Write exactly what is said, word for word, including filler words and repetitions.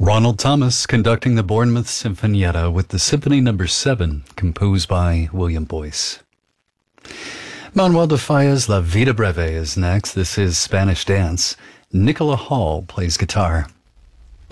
Ronald Thomas conducting the Bournemouth Sinfonietta with the Symphony Number seven, composed by William Boyce. Manuel de Falla's La Vida Breve is next. This is Spanish Dance. Nicola Hall plays guitar.